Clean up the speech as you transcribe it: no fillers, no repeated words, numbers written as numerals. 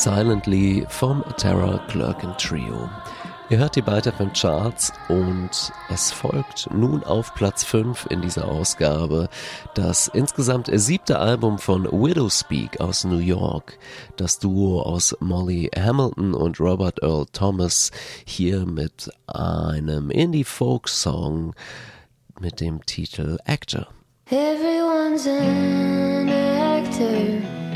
Silently vom Tara Clerkin Trio. Ihr hört die Bite FM Charts und es folgt nun auf Platz 5 in dieser Ausgabe das insgesamt 7. Album von Widowspeak aus New York. Das Duo aus Molly Hamilton und Robert Earl Thomas hier mit einem Indie-Folk-Song mit dem Titel Actor. Everyone's an actor.